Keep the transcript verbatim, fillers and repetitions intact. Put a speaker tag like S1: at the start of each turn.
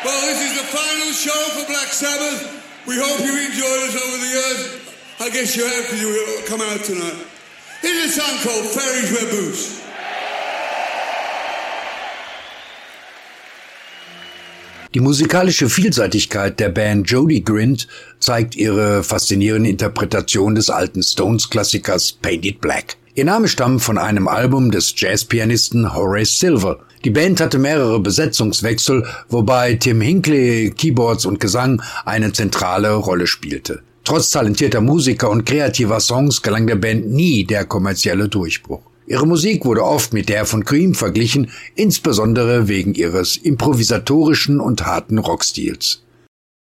S1: Well, this is the final show for Black Sabbath. We hope you enjoyed us over the years. I guess you have because you come out tonight. Here's a song called Ferry's Reboots.
S2: Die musikalische Vielseitigkeit der Band Jody Grint zeigt ihre faszinierende Interpretation des alten Stones-Klassikers Painted Black. Ihr Name stammt von einem Album des Jazzpianisten Horace Silver. Die Band hatte mehrere Besetzungswechsel, wobei Tim Hinckley Keyboards und Gesang eine zentrale Rolle spielte. Trotz talentierter Musiker und kreativer Songs gelang der Band nie der kommerzielle Durchbruch. Ihre Musik wurde oft mit der von Cream verglichen, insbesondere wegen ihres improvisatorischen und harten Rockstils.